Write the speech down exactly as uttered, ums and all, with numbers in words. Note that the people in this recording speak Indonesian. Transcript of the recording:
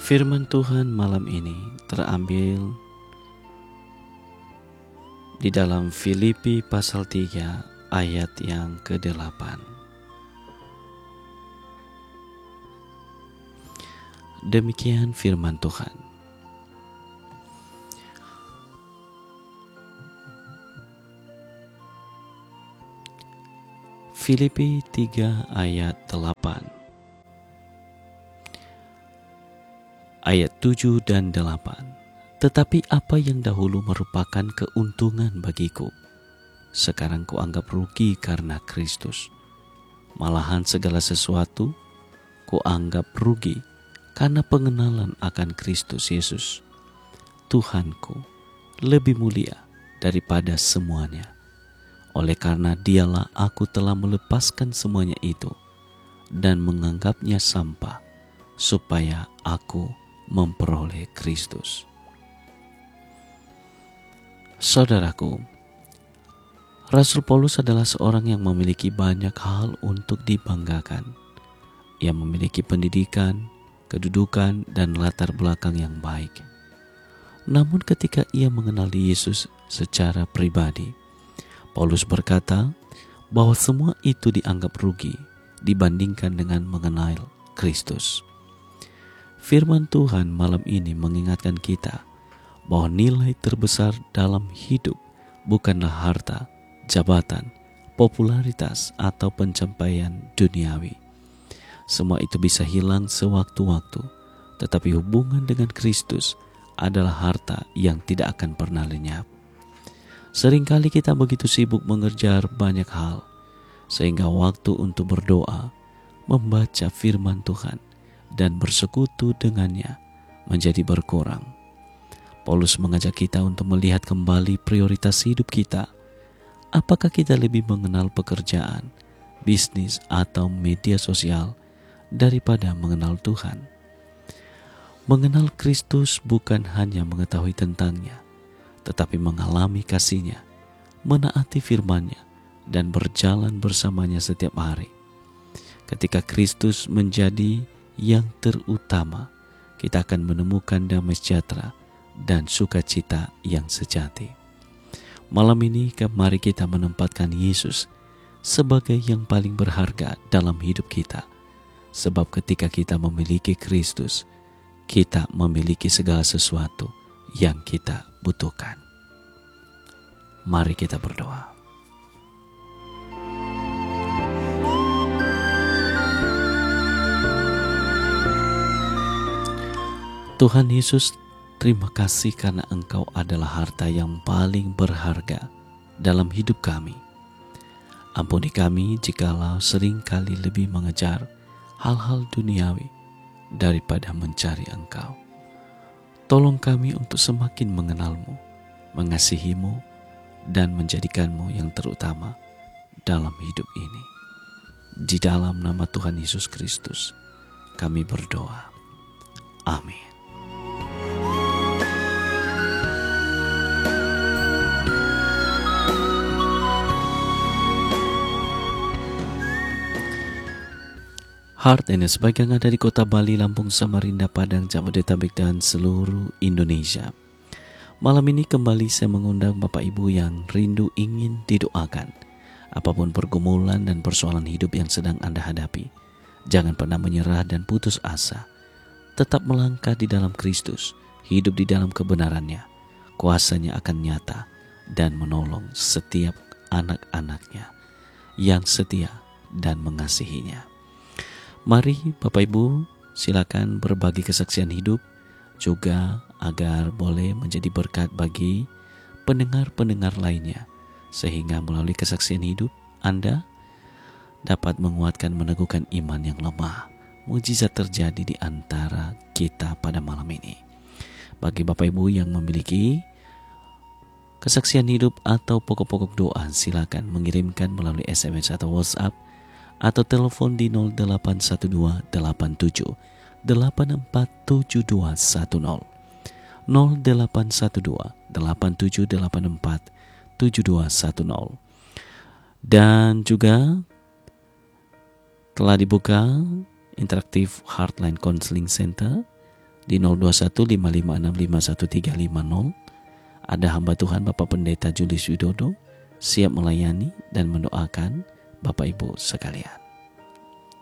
Firman Tuhan malam ini terambil di dalam Filipi pasal tiga ayat yang kedelapan. Demikian firman Tuhan. Filipi tiga ayat delapan. Ayat tujuh dan delapan. Tetapi apa yang dahulu merupakan keuntungan bagiku, sekarang kuanggap rugi karena Kristus. Malahan segala sesuatu kuanggap rugi karena pengenalan akan Kristus Yesus, Tuhanku, lebih mulia daripada semuanya. Oleh karena dialah aku telah melepaskan semuanya itu dan menganggapnya sampah, supaya aku memperoleh Kristus. Saudaraku, Rasul Paulus adalah seorang yang memiliki banyak hal untuk dibanggakan. Ia memiliki pendidikan, kedudukan, dan latar belakang yang baik. Namun ketika ia mengenali Yesus secara pribadi, Paulus berkata bahwa semua itu dianggap rugi dibandingkan dengan mengenal Kristus. Firman Tuhan malam ini mengingatkan kita bahwa nilai terbesar dalam hidup bukanlah harta, jabatan, popularitas, atau pencapaian duniawi. Semua itu bisa hilang sewaktu-waktu, tetapi hubungan dengan Kristus adalah harta yang tidak akan pernah lenyap. Seringkali kita begitu sibuk mengejar banyak hal, sehingga waktu untuk berdoa, membaca firman Tuhan, dan bersekutu dengannya menjadi berkurang. Paulus mengajak kita untuk melihat kembali prioritas hidup kita. Apakah kita lebih mengenal pekerjaan, bisnis, atau media sosial daripada mengenal Tuhan? Mengenal Kristus bukan hanya mengetahui tentangnya, tetapi mengalami kasih-Nya, menaati firman-Nya, dan berjalan bersamanya setiap hari. Ketika Kristus menjadi yang terutama, kita akan menemukan damai sejahtera dan sukacita yang sejati. Malam ini mari kita menempatkan Yesus sebagai yang paling berharga dalam hidup kita. Sebab ketika kita memiliki Kristus, kita memiliki segala sesuatu yang kita butuhkan. Mari kita berdoa. Tuhan Yesus, terima kasih karena Engkau adalah harta yang paling berharga dalam hidup kami. Ampuni kami jikalau seringkali lebih mengejar hal-hal duniawi daripada mencari Engkau. Tolong kami untuk semakin mengenal-Mu, mengasihi-Mu, dan menjadikan-Mu yang terutama dalam hidup ini. Di dalam nama Tuhan Yesus Kristus, kami berdoa. Amin. Heart N S baik yang ada di kota Bali, Lampung, Samarinda, Padang, Jabodetabek, dan seluruh Indonesia. Malam ini kembali saya mengundang Bapak Ibu yang rindu ingin didoakan. Apapun pergumulan dan persoalan hidup yang sedang Anda hadapi, jangan pernah menyerah dan putus asa. Tetap melangkah di dalam Kristus, hidup di dalam kebenarannya. Kuasanya akan nyata dan menolong setiap anak-anaknya yang setia dan mengasihinya. Mari Bapak Ibu silakan berbagi kesaksian hidup juga agar boleh menjadi berkat bagi pendengar-pendengar lainnya, sehingga melalui kesaksian hidup Anda dapat menguatkan meneguhkan iman yang lemah. Mujizat terjadi di antara kita pada malam ini. Bagi Bapak Ibu yang memiliki kesaksian hidup atau pokok-pokok doa, silakan mengirimkan melalui S M S atau WhatsApp atau telepon di nol delapan satu dua delapan tujuh delapan empat tujuh dua satu nol nol delapan satu dua delapan tujuh delapan empat tujuh dua satu nol. Dan juga telah dibuka interaktif Heartline Counseling Center di nol dua satu lima lima enam lima satu tiga lima nol. Ada hamba Tuhan Bapak Pendeta Julius Widodo siap melayani dan mendoakan Bapak Ibu sekalian.